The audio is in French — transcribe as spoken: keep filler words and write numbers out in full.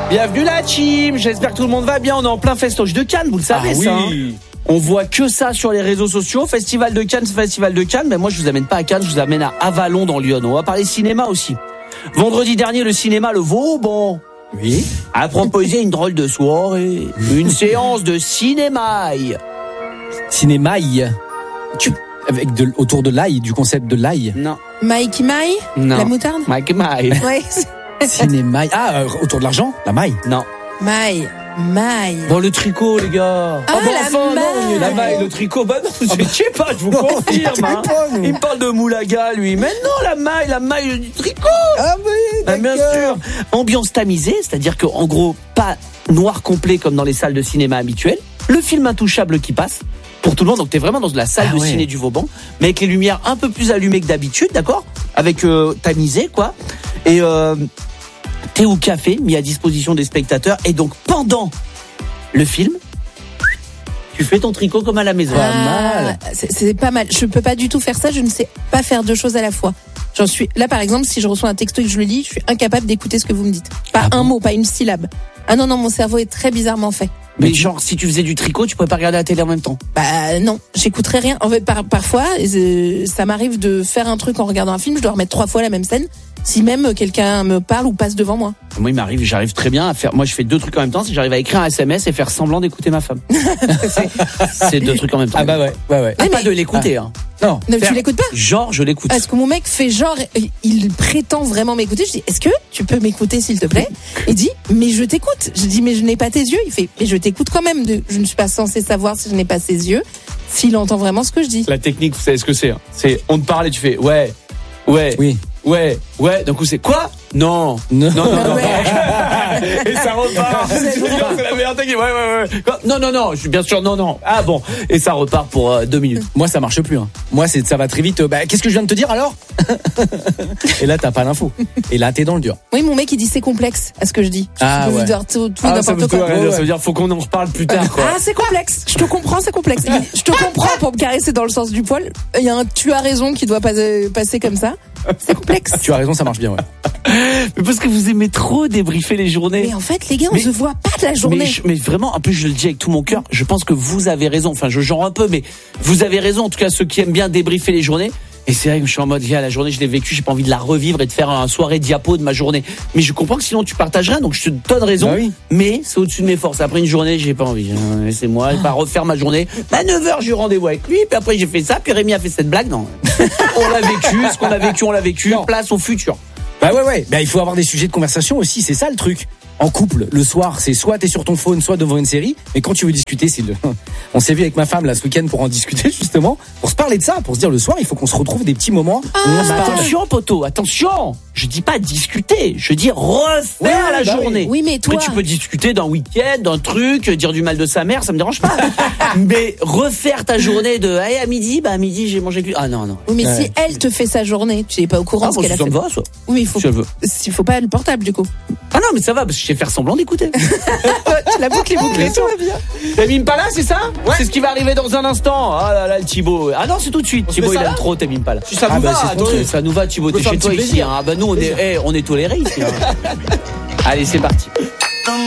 Bienvenue la team, j'espère que tout le monde va bien, on est en plein festoche de Cannes, vous le savez ah, ça oui. hein. On voit que ça sur les réseaux sociaux, Festival de Cannes, Festival de Cannes, mais moi je vous amène pas à Cannes, je vous amène à Avalon dans l'Yonne. On va parler cinéma aussi. Vendredi dernier, le cinéma Le Vauban oui. a proposé une drôle de soirée, une séance de cinémaille. Cinémaille tu... Avec de, autour de l'ail, du concept de l'ail. Non. Mike Maille Non. La moutarde Mike Maille. Ouais. Cinémaille. Ah, euh, autour de l'argent, la maille. Non. Maille. Maille. Dans le tricot, les gars. Ah, bon, la enfin, maille. non, la maille, le tricot, bah non, je sais pas, je vous confirme. Hein. Il me parle de moulaga, lui. Mais non, la maille, la maille du tricot. Ah oui, ah, bien sûr. Ambiance tamisée, c'est-à-dire que en gros, pas noir complet comme dans les salles de cinéma habituelles. Le film intouchable qui passe pour tout le monde, donc t'es vraiment dans la salle ah, de ouais. ciné du Vauban, mais avec les lumières un peu plus allumées que d'habitude, d'accord ? Avec euh, tamisé, quoi. Et euh, thé ou café mis à disposition des spectateurs. Et donc pendant le film, tu fais ton tricot comme à la maison. Ah, pas mal. C'est, c'est pas mal. Je peux pas du tout faire ça. Je ne sais pas faire deux choses à la fois. J'en suis là, par exemple, si je reçois un texto et que je le lis, je suis incapable d'écouter ce que vous me dites. Pas ah un bon mot, pas une syllabe. Ah non non, mon cerveau est très bizarrement fait. Mais genre, si tu faisais du tricot, tu pourrais pas regarder la télé en même temps? Bah non, j'écouterais rien. En fait, par, parfois, euh, ça m'arrive de faire un truc en regardant un film, je dois remettre trois fois la même scène, si même quelqu'un me parle ou passe devant moi. Moi, il m'arrive, j'arrive très bien à faire. Moi, je fais deux trucs en même temps, c'est que j'arrive à écrire un S M S et faire semblant d'écouter ma femme. c'est, c'est deux trucs en même temps. Ah bah ouais, ouais, ouais. Ah, pas de l'écouter, ah. hein. Non. Non, tu l'écoutes pas? Genre, je l'écoute. Parce que mon mec fait genre, il prétend vraiment m'écouter. Je dis, est-ce que tu peux m'écouter s'il te plaît? Il dit, mais je t'écoute. Je dis, mais je n'ai pas tes yeux. Il fait, mais je t'écoute quand même. Je ne suis pas censé savoir si je n'ai pas ses yeux, s'il entend vraiment ce que je dis. La technique, vous savez ce que c'est, hein. C'est, on te parle et tu fais, ouais, ouais, oui, ouais, ouais. D'un coup, c'est quoi? Non, non, non, non. non, ouais. Et ça repart. C'est, c'est la meilleure technique. Ouais, ouais, ouais. Non, non, non. Je suis bien sûr, non, non. Ah bon. Et ça repart pour euh, deux minutes. Moi, ça marche plus. Hein. Moi, c'est, ça va très vite. Bah, qu'est-ce que je viens de te dire alors? Et là, t'as pas l'info. Et là, t'es dans le dur. Oui, mon mec, il dit c'est complexe à ce que je dis. Ah je ouais. Dire tout, tout ah, n'importe ça quoi. Ouais, ouais. Ça veut dire faut qu'on en reparle plus tard. Quoi. Ah, c'est complexe. Je te comprends, c'est complexe. Je te comprends pour me caresser dans le sens du poil. Il y a un tu as raison qui doit passer, passer comme ça. C'est complexe. Tu as raison, ça marche bien, ouais. Mais parce que vous aimez trop débriefer les journées. Mais en fait, les gars, on mais, se voit pas de la journée. Mais, je, mais vraiment, en plus, je le dis avec tout mon cœur, je pense que vous avez raison. Enfin, je genre un peu, mais vous avez raison. En tout cas, ceux qui aiment bien débriefer les journées. Et c'est vrai que je suis en mode, yeah, la journée, je l'ai vécue, j'ai pas envie de la revivre et de faire un soirée diapo de ma journée. Mais je comprends que sinon tu partages rien, donc je te donne raison. Bah oui. Mais c'est au-dessus de mes forces. Après une journée, j'ai pas envie. C'est moi, je vais pas refaire ma journée. À neuf heures, j'ai eu rendez-vous avec lui, puis après j'ai fait ça, puis Rémi a fait cette blague. Non. On l'a vécu, ce qu'on a vécu, on l'a vécu. Non. Place au futur. Bah ouais, ouais. Bah il faut avoir des sujets de conversation aussi, c'est ça le truc. En couple, le soir, c'est soit t'es sur ton phone, soit devant une série. Mais quand tu veux discuter, c'est le. On s'est vu avec ma femme là ce week-end pour en discuter justement, pour se parler de ça, pour se dire le soir, il faut qu'on se retrouve des petits moments. Ah, où on se bah parle. attention, poteau, attention. Je dis pas discuter, je dis refaire ouais, la bah journée. Oui, mais toi. Après, tu peux discuter d'un week-end, d'un truc, dire du mal de sa mère, ça me dérange pas. Mais refaire ta journée de, hey, à midi, bah à midi j'ai mangé plus. Ah non non. Oui, mais ouais. si elle te fait sa journée, tu n'es pas au courant Ah, ce bon, qu'elle a ça fait. me va, ça. Oui, il faut. Si elle veut. Il faut pas le portable du coup. Ah non, mais ça va parce que je sais faire semblant d'écouter. La boucle est bouclée, tout va bien. T'aimes pas là, c'est ça? Ouais. C'est ce qui va arriver dans un instant. Ah là là, le Thibaut. Ah non, c'est tout de suite. On Thibaut, il ça aime là trop, t'aimes pas là. Si ça vous Ah bah, va, c'est attendez. Ça nous va, Thibaut, t'es Ça me chez toi fait ici. plaisir. Hein. Ah bah nous, on est, hey, on est tolérés ici. Hein. Allez, c'est parti.